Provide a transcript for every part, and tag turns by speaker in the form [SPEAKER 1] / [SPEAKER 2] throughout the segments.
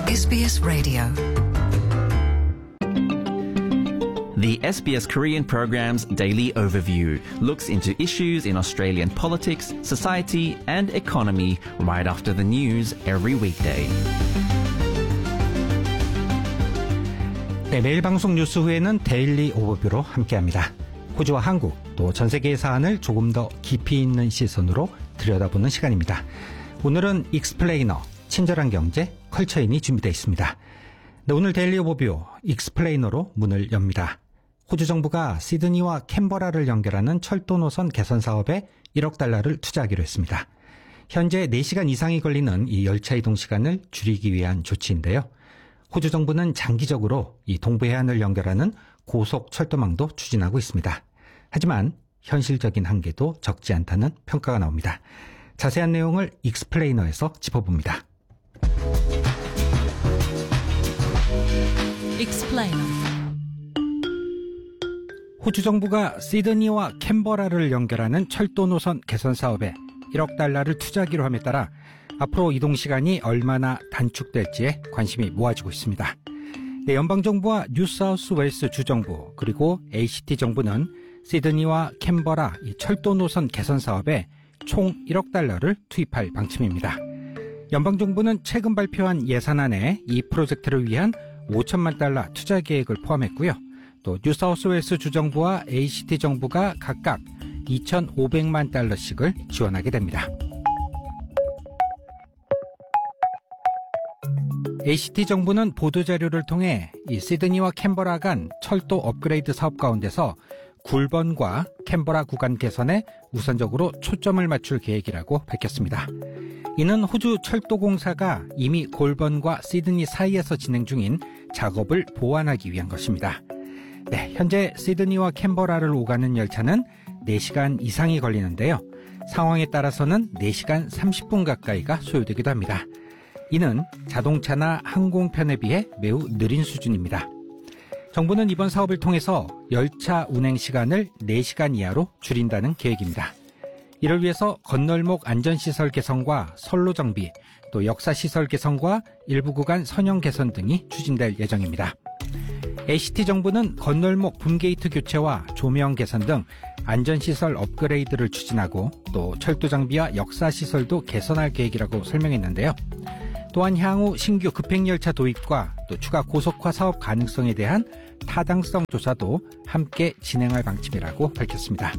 [SPEAKER 1] SBS Radio.
[SPEAKER 2] The SBS Korean program's Daily Overview looks into issues in Australian politics, society and economy right after the news every weekday.
[SPEAKER 3] 네, 매일 방송 뉴스 후에는 데일리 오버뷰로 함께합니다. 호주와 한국, 또 전 세계의 사안을 조금 더 깊이 있는 시선으로 들여다보는 시간입니다. 오늘은 익스플레이너, 친절한 경제, 컬처인이 준비되어 있습니다. 네, 오늘 데일리 오버뷰 익스플레이너로 문을 엽니다. 호주 정부가 시드니와 캔버라를 연결하는 철도 노선 개선 사업에 1억 달러를 투자하기로 했습니다. 현재 4시간 이상이 걸리는 이 열차 이동 시간을 줄이기 위한 조치인데요. 호주 정부는 장기적으로 이 동부 해안을 연결하는 고속 철도망도 추진하고 있습니다. 하지만 현실적인 한계도 적지 않다는 평가가 나옵니다. 자세한 내용을 익스플레이너에서 짚어봅니다.
[SPEAKER 1] Explainer.
[SPEAKER 3] 호주 정부가 시드니와 캔버라를 연결하는 철도 노선 개선 사업에 1억 달러를 투자하기로 함에 따라 앞으로 이동 시간이 얼마나 단축될지에 관심이 모아지고 있습니다. 네, 연방정부와 뉴사우스 웨일스 주정부 그리고 ACT 정부는 시드니와 캔버라 이 철도 노선 개선 사업에 총 1억 달러를 투입할 방침입니다. 연방정부는 최근 발표한 예산안에 이 프로젝트를 위한 5천만 달러 투자 계획을 포함했고요. 또 뉴사우스웨일스 주정부와 ACT 정부가 각각 2,500만 달러씩을 지원하게 됩니다. ACT 정부는 보도자료를 통해 이 시드니와 캔버라 간 철도 업그레이드 사업 가운데서 굴번과 캔버라 구간 개선에 우선적으로 초점을 맞출 계획이라고 밝혔습니다. 이는 호주 철도공사가 이미 골번과 시드니 사이에서 진행 중인 작업을 보완하기 위한 것입니다. 네, 현재 시드니와 캔버라를 오가는 열차는 4시간 이상이 걸리는데요. 상황에 따라서는 4시간 30분 가까이가 소요되기도 합니다. 이는 자동차나 항공편에 비해 매우 느린 수준입니다. 정부는 이번 사업을 통해서 열차 운행 시간을 4시간 이하로 줄인다는 계획입니다. 이를 위해서 건널목 안전시설 개선과 선로 정비, 또 역사시설 개선과 일부 구간 선형 개선 등이 추진될 예정입니다. ACT 정부는 건널목 붐게이트 교체와 조명 개선 등 안전시설 업그레이드를 추진하고 또 철도 장비와 역사시설도 개선할 계획이라고 설명했는데요. 또한 향후 신규 급행열차 도입과 또 추가 고속화 사업 가능성에 대한 타당성 조사도 함께 진행할 방침이라고 밝혔습니다.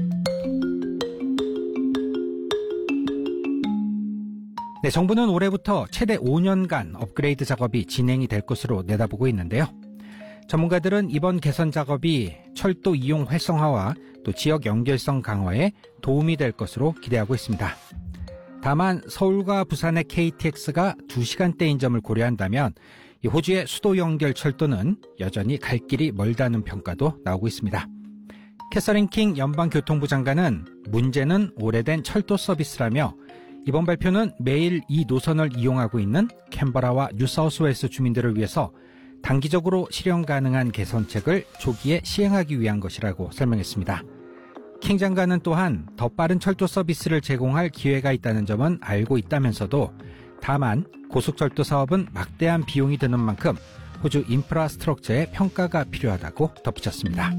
[SPEAKER 3] 네, 정부는 올해부터 최대 5년간 업그레이드 작업이 진행이 될 것으로 내다보고 있는데요. 전문가들은 이번 개선 작업이 철도 이용 활성화와 또 지역 연결성 강화에 도움이 될 것으로 기대하고 있습니다. 다만 서울과 부산의 KTX가 2시간대인 점을 고려한다면 이 호주의 수도 연결 철도는 여전히 갈 길이 멀다는 평가도 나오고 있습니다. 캐서린 킹 연방교통부 장관은 문제는 오래된 철도 서비스라며 이번 발표는 매일 이 노선을 이용하고 있는 캔버라와 뉴사우스웨일스 주민들을 위해서 단기적으로 실현 가능한 개선책을 조기에 시행하기 위한 것이라고 설명했습니다. 킹 장관은 또한 더 빠른 철도 서비스를 제공할 기회가 있다는 점은 알고 있다면서도 다만 고속철도 사업은 막대한 비용이 드는 만큼 호주 인프라스트럭처의 평가가 필요하다고 덧붙였습니다.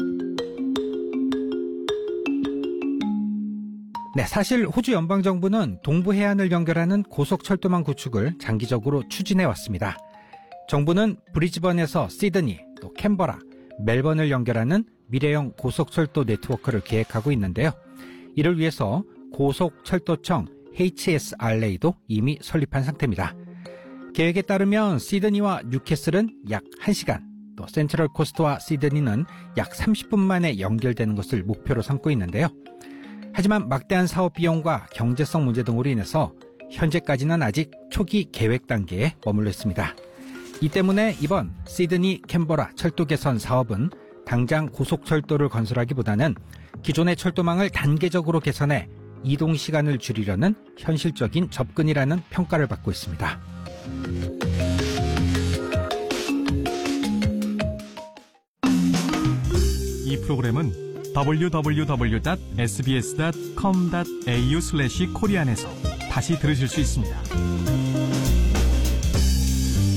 [SPEAKER 3] 네, 사실 호주 연방정부는 동부 해안을 연결하는 고속철도망 구축을 장기적으로 추진해왔습니다. 정부는 브리즈번에서 시드니, 또 캔버라, 멜번을 연결하는 미래형 고속철도 네트워크를 계획하고 있는데요. 이를 위해서 고속철도청 HSRA도 이미 설립한 상태입니다. 계획에 따르면 시드니와 뉴캐슬은 약 1시간, 또 센트럴 코스트와 시드니는 약 30분 만에 연결되는 것을 목표로 삼고 있는데요. 하지만 막대한 사업 비용과 경제성 문제 등으로 인해서 현재까지는 아직 초기 계획 단계에 머물러 있습니다. 이 때문에 이번 시드니 캔버라 철도 개선 사업은 당장 고속철도를 건설하기보다는 기존의 철도망을 단계적으로 개선해 이동 시간을 줄이려는 현실적인 접근이라는 평가를 받고 있습니다.
[SPEAKER 4] 이 프로그램은 www.sbs.com.au/korean에서 다시 들으실 수 있습니다.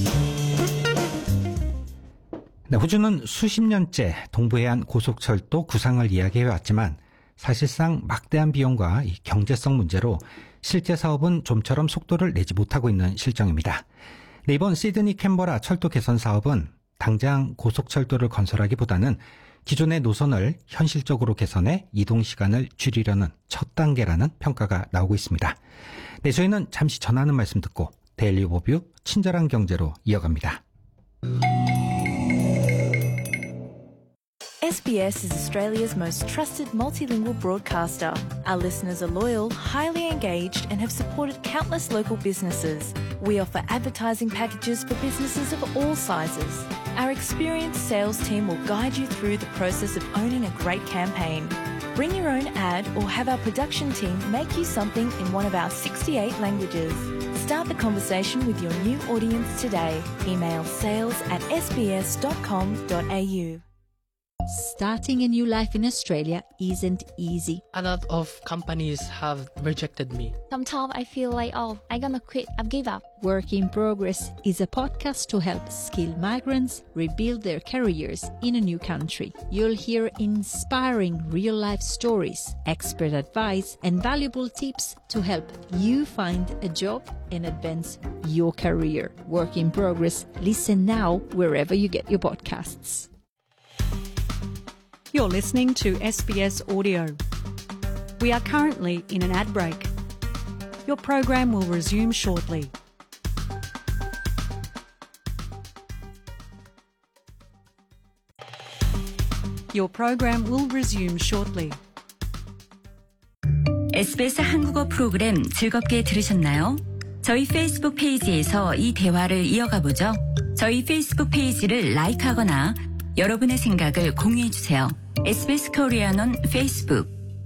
[SPEAKER 3] 네, 호주는 수십 년째 동부해안 고속철도 구상을 이야기해왔지만 사실상 막대한 비용과 이 경제성 문제로 실제 사업은 좀처럼 속도를 내지 못하고 있는 실정입니다. 네, 이번 시드니 캔버라 철도 개선 사업은 당장 고속철도를 건설하기보다는 기존의 노선을 현실적으로 개선해 이동 시간을 줄이려는 첫 단계라는 평가가 나오고 있습니다. 네, 저희는 잠시 전하는 말씀 듣고 데일리 오버뷰 친절한 경제로 이어갑니다.
[SPEAKER 1] SBS is Australia's most trusted multilingual broadcaster. Our listeners are loyal, highly engaged, and have supported countless local businesses. We offer advertising packages for businesses of all sizes. Our experienced sales team will guide you through the process of owning a great campaign. Bring your own ad or have our production team make you something in one of our 68 languages. Start the conversation with your new audience today. Email sales@sbs.com.au.
[SPEAKER 4] Starting a new life in Australia isn't easy.
[SPEAKER 5] A lot of companies have rejected me.
[SPEAKER 6] Sometimes I feel like, I'm gonna quit, I've give up.
[SPEAKER 4] Work in Progress is a podcast to help skilled migrants rebuild their careers in a new country. You'll hear inspiring real-life stories, expert advice, and valuable tips to help you find a job and advance your career. Work in Progress. Listen now wherever you get your podcasts.
[SPEAKER 7] You're listening to SBS Audio. We are currently in an ad break. Your program will resume shortly. Your program will resume shortly.
[SPEAKER 8] SBS 한국어 프로그램 즐겁게 들으셨나요? 저희 페이스북 페이지에서 이 대화를 이어가 보죠. 저희 페이스북 페이지를 라이크하거나 여러분의 생각을 공유해 주세요. SBS 코리아는 페이스북.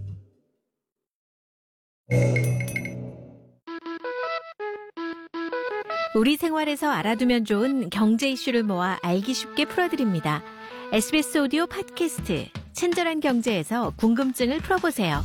[SPEAKER 9] 우리 생활에서 알아두면 좋은 경제 이슈를 모아 알기 쉽게 풀어드립니다. SBS 오디오 팟캐스트 친절한 경제에서 궁금증을 풀어보세요.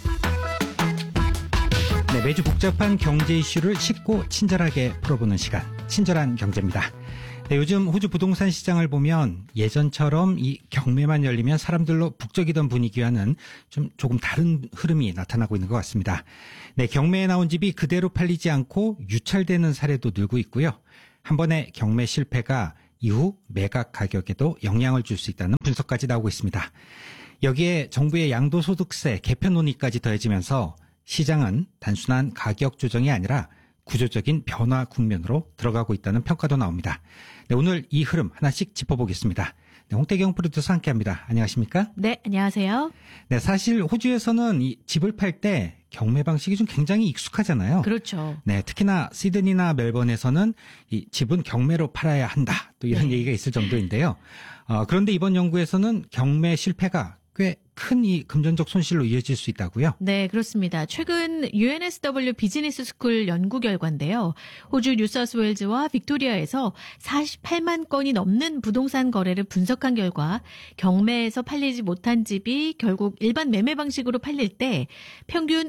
[SPEAKER 3] 네, 매주 복잡한 경제 이슈를 쉽고 친절하게 풀어보는 시간, 친절한 경제입니다. 네, 요즘 호주 부동산 시장을 보면 예전처럼 이 경매만 열리면 사람들로 북적이던 분위기와는 조금 다른 흐름이 나타나고 있는 것 같습니다. 네, 경매에 나온 집이 그대로 팔리지 않고 유찰되는 사례도 늘고 있고요. 한 번의 경매 실패가 이후 매각 가격에도 영향을 줄 수 있다는 분석까지 나오고 있습니다. 여기에 정부의 양도소득세 개편 논의까지 더해지면서 시장은 단순한 가격 조정이 아니라 구조적인 변화 국면으로 들어가고 있다는 평가도 나옵니다. 네, 오늘 이 흐름 하나씩 짚어보겠습니다. 네, 홍태경 프로듀서 함께합니다. 안녕하십니까?
[SPEAKER 9] 네, 안녕하세요.
[SPEAKER 3] 네, 사실 호주에서는 이 집을 팔 때 경매 방식이 좀 굉장히 익숙하잖아요.
[SPEAKER 9] 그렇죠.
[SPEAKER 3] 네, 특히나 시드니나 멜번에서는 이 집은 경매로 팔아야 한다. 또 이런 얘기가 있을 정도인데요. 그런데 이번 연구에서는 경매 실패가 꽤 큰 이 금전적 손실로 이어질 수 있다고요?
[SPEAKER 9] 네, 그렇습니다. 최근 UNSW 비즈니스 스쿨 연구 결과인데요. 호주 뉴사우스웨일즈와 빅토리아에서 48만 건이 넘는 부동산 거래를 분석한 결과 경매에서 팔리지 못한 집이 결국 일반 매매 방식으로 팔릴 때 평균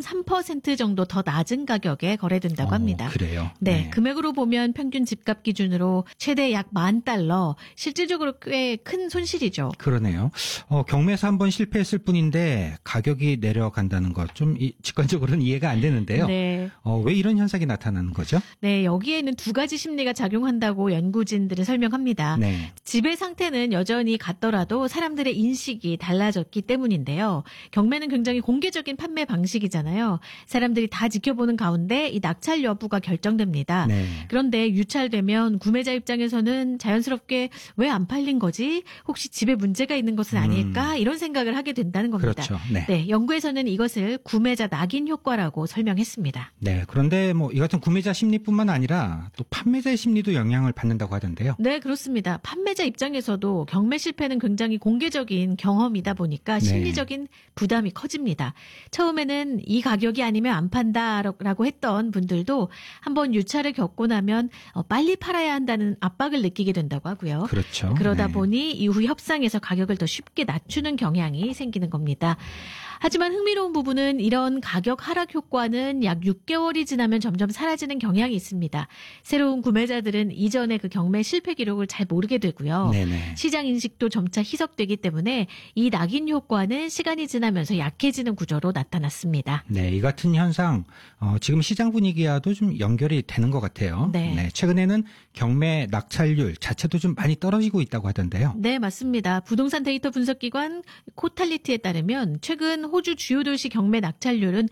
[SPEAKER 9] 1.3% 정도 더 낮은 가격에 거래된다고 합니다.
[SPEAKER 3] 그래요?
[SPEAKER 9] 네, 금액으로 보면 평균 집값 기준으로 최대 약 $10,000, 실질적으로 꽤 큰 손실이죠.
[SPEAKER 3] 그러네요. 경매에서 한번 실패했을 뿐인데 가격이 내려간다는 것 좀 직관적으로는 이해가 안 되는데요.
[SPEAKER 9] 네.
[SPEAKER 3] 왜 이런 현상이 나타나는 거죠?
[SPEAKER 9] 네, 여기에는 두 가지 심리가 작용한다고 연구진들은 설명합니다.
[SPEAKER 3] 네.
[SPEAKER 9] 집의 상태는 여전히 같더라도 사람들의 인식이 달라졌기 때문인데요. 경매는 굉장히 공개적인 판매 방식이잖아요. 사람들이 다 지켜보는 가운데 이 낙찰 여부가 결정됩니다.
[SPEAKER 3] 네.
[SPEAKER 9] 그런데 유찰되면 구매자 입장에서는 자연스럽게 왜 안 팔린 거지? 혹시 집에 문제가 있는 것은 아닐까? 이런 생각을 하게 된다는 겁니다.
[SPEAKER 3] 그렇죠. 네.
[SPEAKER 9] 네, 연구에서는 이것을 구매자 낙인 효과라고 설명했습니다.
[SPEAKER 3] 네, 그런데 이 같은 구매자 심리뿐만 아니라 또 판매자의 심리도 영향을 받는다고 하던데요.
[SPEAKER 9] 네, 그렇습니다. 판매자 입장에서도 경매 실패는 굉장히 공개적인 경험이다 보니까 심리적인 부담이 커집니다. 처음에는 이 가격이 아니면 안 판다라고 했던 분들도 한번 유찰을 겪고 나면 빨리 팔아야 한다는 압박을 느끼게 된다고 하고요.
[SPEAKER 3] 그렇죠.
[SPEAKER 9] 그러다
[SPEAKER 3] 네.
[SPEAKER 9] 보니 이후 협상에서 가격을 더 쉽게 낮추는 경향이 영향이 생기는 겁니다. 하지만 흥미로운 부분은 이런 가격 하락 효과는 약 6개월이 지나면 점점 사라지는 경향이 있습니다. 새로운 구매자들은 이전의 그 경매 실패 기록을 잘 모르게 되고요.
[SPEAKER 3] 네네.
[SPEAKER 9] 시장 인식도 점차 희석되기 때문에 이 낙인 효과는 시간이 지나면서 약해지는 구조로 나타났습니다.
[SPEAKER 3] 네, 이 같은 현상 지금 시장 분위기와도 좀 연결이 되는 것 같아요.
[SPEAKER 9] 네.
[SPEAKER 3] 최근에는 경매 낙찰률 자체도 좀 많이 떨어지고 있다고 하던데요.
[SPEAKER 9] 네, 맞습니다. 부동산 데이터 분석기관 코탈리티에 따르면 최근 호주 주요 도시 경매 낙찰률은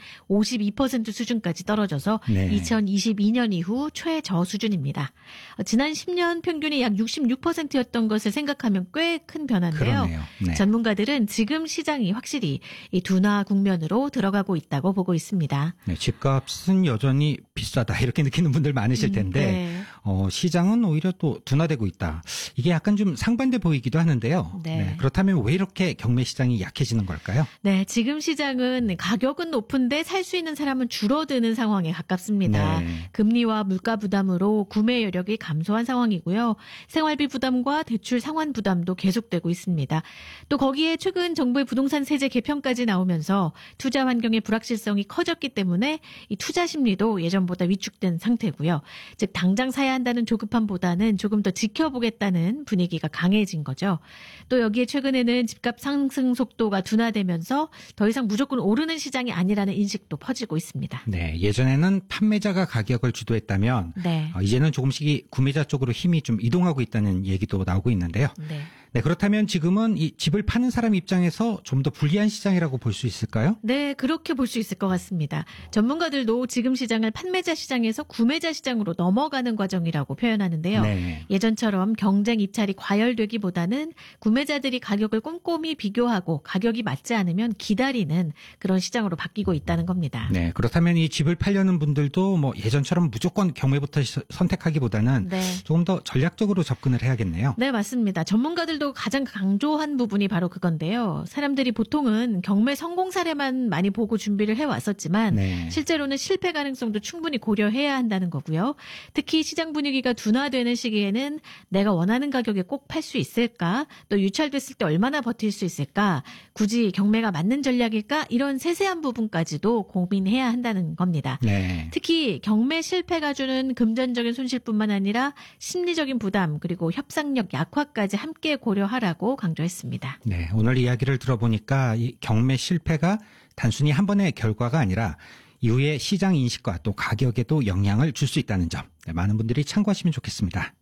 [SPEAKER 9] 52% 수준까지 떨어져서
[SPEAKER 3] 네.
[SPEAKER 9] 2022년 이후 최저 수준입니다. 지난 10년 평균이 약 66%였던 것을 생각하면 꽤 큰 변화인데요.
[SPEAKER 3] 그러네요. 네.
[SPEAKER 9] 전문가들은 지금 시장이 확실히 이 둔화 국면으로 들어가고 있다고 보고 있습니다.
[SPEAKER 3] 네, 집값은 여전히 비싸다 이렇게 느끼는 분들 많으실 텐데
[SPEAKER 9] 네.
[SPEAKER 3] 시장은 오히려 또 둔화되고 있다. 이게 약간 좀 상반돼 보이기도 하는데요.
[SPEAKER 9] 네.
[SPEAKER 3] 그렇다면 왜 이렇게 경매 시장이 약해지는 걸까요?
[SPEAKER 9] 네, 지금 시장은 가격은 높은데 살 수 있는 사람은 줄어드는 상황에 가깝습니다.
[SPEAKER 3] 네.
[SPEAKER 9] 금리와 물가 부담으로 구매 여력이 감소한 상황이고요. 생활비 부담과 대출 상환 부담도 계속되고 있습니다. 또 거기에 최근 정부의 부동산 세제 개편까지 나오면서 투자 환경의 불확실성이 커졌기 때문에 이 투자 심리도 예전보다 위축된 상태고요. 즉 당장 사야 한다는 조급함보다는 조금 더 지켜보겠다는 분위기가 강해진 거죠. 또 여기에 최근에는 집값 상승 속도가 둔화되면서 더 이상 무조건 오르는 시장이 아니라는 인식도 퍼지고 있습니다.
[SPEAKER 3] 네, 예전에는 판매자가 가격을 주도했다면
[SPEAKER 9] 네.
[SPEAKER 3] 이제는 조금씩 구매자 쪽으로 힘이 좀 이동하고 있다는 얘기도 나오고 있는데요.
[SPEAKER 9] 네.
[SPEAKER 3] 네, 그렇다면 지금은 이 집을 파는 사람 입장에서 좀 더 불리한 시장이라고 볼 수 있을까요?
[SPEAKER 9] 네, 그렇게 볼 수 있을 것 같습니다. 전문가들도 지금 시장을 판매자 시장에서 구매자 시장으로 넘어가는 과정이라고 표현하는데요.
[SPEAKER 3] 네.
[SPEAKER 9] 예전처럼 경쟁 입찰이 과열되기보다는 구매자들이 가격을 꼼꼼히 비교하고 가격이 맞지 않으면 기다리는 그런 시장으로 바뀌고 있다는 겁니다.
[SPEAKER 3] 네, 그렇다면 이 집을 팔려는 분들도 뭐 예전처럼 무조건 경매부터 선택하기보다는
[SPEAKER 9] 네.
[SPEAKER 3] 조금 더 전략적으로 접근을 해야겠네요.
[SPEAKER 9] 네, 맞습니다. 전문가들도 가장 강조한 부분이 바로 그건데요. 사람들이 보통은 경매 성공 사례만 많이 보고 준비를 해왔었지만
[SPEAKER 3] 네.
[SPEAKER 9] 실제로는 실패 가능성도 충분히 고려해야 한다는 거고요. 특히 시장 분위기가 둔화되는 시기에는 내가 원하는 가격에 꼭 팔 수 있을까? 또 유찰됐을 때 얼마나 버틸 수 있을까? 굳이 경매가 맞는 전략일까? 이런 세세한 부분까지도 고민해야 한다는 겁니다.
[SPEAKER 3] 네.
[SPEAKER 9] 특히 경매 실패가 주는 금전적인 손실뿐만 아니라 심리적인 부담 그리고 협상력 약화까지 함께 고려하라고 강조했습니다.
[SPEAKER 3] 네, 오늘 이야기를 들어보니까 이 경매 실패가 단순히 한 번의 결과가 아니라 이후에 시장 인식과 또 가격에도 영향을 줄 수 있다는 점, 네, 많은 분들이 참고하시면 좋겠습니다.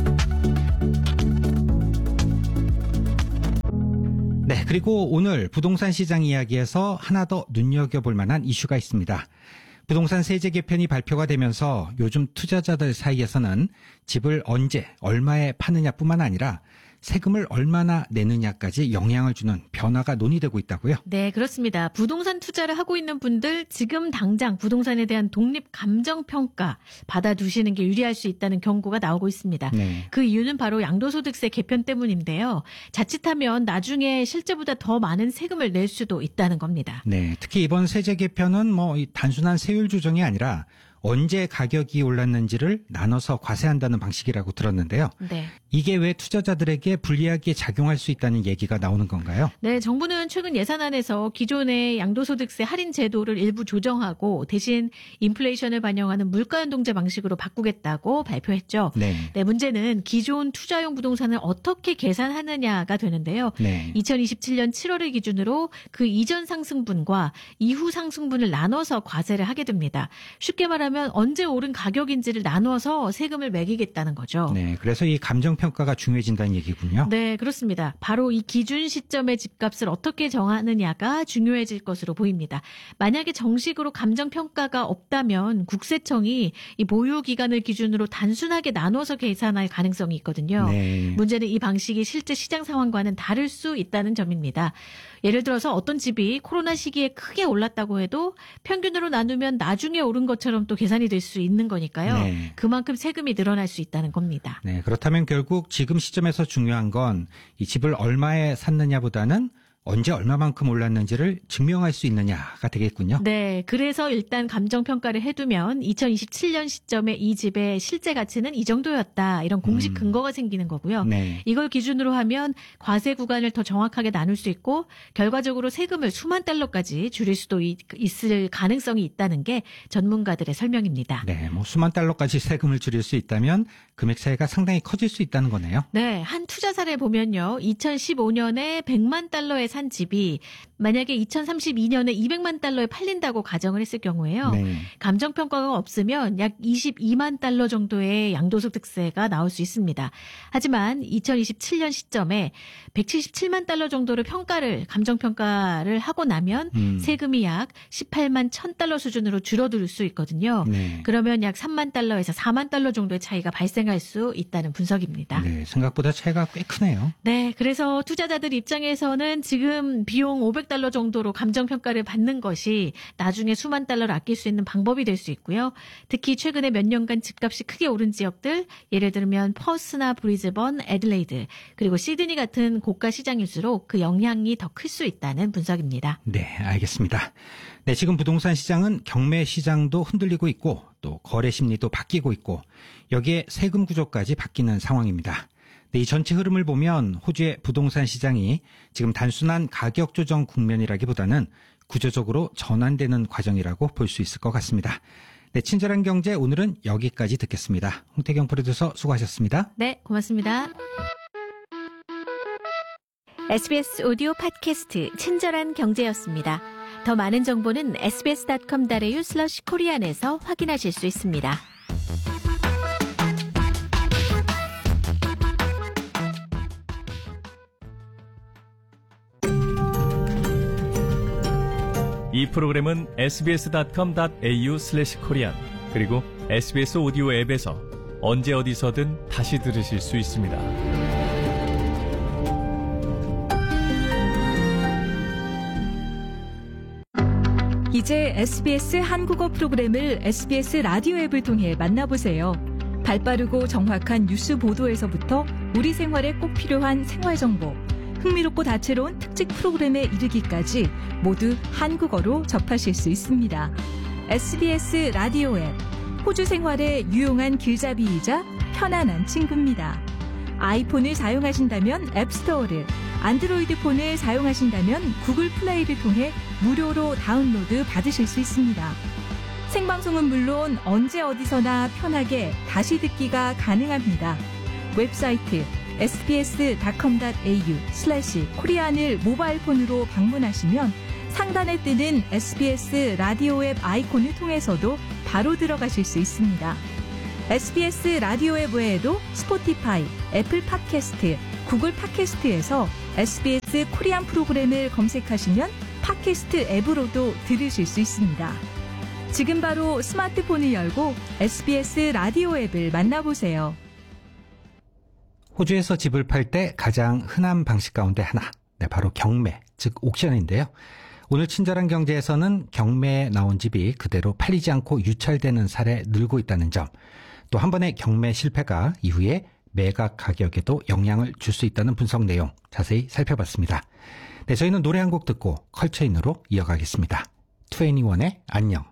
[SPEAKER 3] 네, 그리고 오늘 부동산 시장 이야기에서 하나 더 눈여겨볼 만한 이슈가 있습니다. 부동산 세제 개편이 발표가 되면서 요즘 투자자들 사이에서는 집을 언제 얼마에 파느냐뿐만 아니라 세금을 얼마나 내느냐까지 영향을 주는 변화가 논의되고 있다고요?
[SPEAKER 9] 네, 그렇습니다. 부동산 투자를 하고 있는 분들 지금 당장 부동산에 대한 독립 감정 평가 받아두시는 게 유리할 수 있다는 경고가 나오고 있습니다.
[SPEAKER 3] 네.
[SPEAKER 9] 그 이유는 바로 양도소득세 개편 때문인데요. 자칫하면 나중에 실제보다 더 많은 세금을 낼 수도 있다는 겁니다.
[SPEAKER 3] 네, 특히 이번 세제 개편은 뭐 단순한 세율 조정이 아니라 언제 가격이 올랐는지를 나눠서 과세한다는 방식이라고 들었는데요.
[SPEAKER 9] 네.
[SPEAKER 3] 이게 왜 투자자들에게 불리하게 작용할 수 있다는 얘기가 나오는 건가요?
[SPEAKER 9] 네, 정부는 최근 예산안에서 기존의 양도소득세 할인 제도를 일부 조정하고 대신 인플레이션을 반영하는 물가연동제 방식으로 바꾸겠다고 발표했죠.
[SPEAKER 3] 네.
[SPEAKER 9] 네, 문제는 기존 투자용 부동산을 어떻게 계산하느냐가 되는데요.
[SPEAKER 3] 네.
[SPEAKER 9] 2027년 7월을 기준으로 그 이전 상승분과 이후 상승분을 나눠서 과세를 하게 됩니다. 쉽게 말하면 언제 오른 가격인지를 나눠서 세금을 매기겠다는 거죠.
[SPEAKER 3] 네, 그래서 이 감정평가가 중요해진다는 얘기군요.
[SPEAKER 9] 네, 그렇습니다. 바로 이 기준 시점의 집값을 어떻게 정하느냐가 중요해질 것으로 보입니다. 만약에 정식으로 감정평가가 없다면 국세청이 이 보유 기간을 기준으로 단순하게 나눠서 계산할 가능성이 있거든요.
[SPEAKER 3] 네.
[SPEAKER 9] 문제는 이 방식이 실제 시장 상황과는 다를 수 있다는 점입니다. 예를 들어서 어떤 집이 코로나 시기에 크게 올랐다고 해도 평균으로 나누면 나중에 오른 것처럼 또 계산이 될 수 있는 거니까요.
[SPEAKER 3] 네.
[SPEAKER 9] 그만큼 세금이 늘어날 수 있다는 겁니다.
[SPEAKER 3] 네, 그렇다면 결국 지금 시점에서 중요한 건 이 집을 얼마에 샀느냐보다는 언제 얼마만큼 올랐는지를 증명할 수 있느냐가 되겠군요.
[SPEAKER 9] 네, 그래서 일단 감정평가를 해두면 2027년 시점에 이 집의 실제 가치는 이 정도였다. 이런 공식 근거가 생기는 거고요.
[SPEAKER 3] 네.
[SPEAKER 9] 이걸 기준으로 하면 과세 구간을 더 정확하게 나눌 수 있고 결과적으로 세금을 수만 달러까지 줄일 수도 있을 가능성이 있다는 게 전문가들의 설명입니다.
[SPEAKER 3] 네, 뭐 수만 달러까지 세금을 줄일 수 있다면 금액 차이가 상당히 커질 수 있다는 거네요.
[SPEAKER 9] 네, 한 투자 사례 보면요. 2015년에 100만 달러에 산 집이 만약에 2032년에 200만 달러에 팔린다고 가정을 했을 경우에요.
[SPEAKER 3] 네.
[SPEAKER 9] 감정평가가 없으면 약 22만 달러 정도의 양도소득세가 나올 수 있습니다. 하지만 2027년 시점에 177만 달러 정도를 감정평가를 하고 나면 세금이 약 18만 1000달러 수준으로 줄어들 수 있거든요.
[SPEAKER 3] 네.
[SPEAKER 9] 그러면 약 3만 달러에서 4만 달러 정도의 차이가 발생할 수 있다는 분석입니다.
[SPEAKER 3] 네, 생각보다 차이가 꽤 크네요.
[SPEAKER 9] 네, 그래서 투자자들 입장에서는 지금 비용 500달러 정도로 감정평가를 받는 것이 나중에 수만 달러를 아낄 수 있는 방법이 될 수 있고요. 특히 최근에 몇 년간 집값이 크게 오른 지역들, 예를 들면 퍼스나 브리즈번, 애들레이드, 그리고 시드니 같은 고가 시장일수록 그 영향이 더 클 수 있다는 분석입니다.
[SPEAKER 3] 네, 알겠습니다. 네, 지금 부동산 시장은 경매 시장도 흔들리고 있고 또 거래 심리도 바뀌고 있고 여기에 세금 구조까지 바뀌는 상황입니다. 네, 이 전체 흐름을 보면 호주의 부동산 시장이 지금 단순한 가격 조정 국면이라기보다는 구조적으로 전환되는 과정이라고 볼 수 있을 것 같습니다. 네, 친절한 경제 오늘은 여기까지 듣겠습니다. 홍태경 프로듀서 수고하셨습니다.
[SPEAKER 9] 네, 고맙습니다. SBS 오디오 팟캐스트 친절한 경제였습니다. 더 많은 정보는 sbs.com.au/korean에서 확인하실 수 있습니다.
[SPEAKER 10] 이 프로그램은 sbs.com.au/korean 그리고 SBS 오디오 앱에서 언제 어디서든 다시 들으실 수 있습니다.
[SPEAKER 11] 이제 SBS 한국어 프로그램을 SBS 라디오 앱을 통해 만나보세요. 발빠르고 정확한 뉴스 보도에서부터 우리 생활에 꼭 필요한 생활 정보, 흥미롭고 다채로운 특집 프로그램에 이르기까지 모두 한국어로 접하실 수 있습니다. SBS 라디오 앱, 호주 생활에 유용한 길잡이이자 편안한 친구입니다. 아이폰을 사용하신다면 앱스토어를, 안드로이드 폰을 사용하신다면 구글 플레이를 통해 무료로 다운로드 받으실 수 있습니다. 생방송은 물론 언제 어디서나 편하게 다시 듣기가 가능합니다. 웹사이트 sbs.com.au/korean을 모바일 폰으로 방문하시면 상단에 뜨는 SBS 라디오 앱 아이콘을 통해서도 바로 들어가실 수 있습니다. SBS 라디오 앱 외에도 스포티파이, 애플 팟캐스트, 구글 팟캐스트에서 SBS 코리안 프로그램을 검색하시면 팟캐스트 앱으로도 들으실 수 있습니다. 지금 바로 스마트폰을 열고 SBS 라디오 앱을 만나보세요.
[SPEAKER 3] 호주에서 집을 팔 때 가장 흔한 방식 가운데 하나, 네, 바로 경매, 즉 옥션인데요. 오늘 친절한 경제에서는 경매에 나온 집이 그대로 팔리지 않고 유찰되는 사례 늘고 있다는 점, 또 한 번의 경매 실패가 이후에 매각 가격에도 영향을 줄 수 있다는 분석 내용 자세히 살펴봤습니다. 네, 저희는 노래 한 곡 듣고 컬처인으로 이어가겠습니다. 21의 안녕.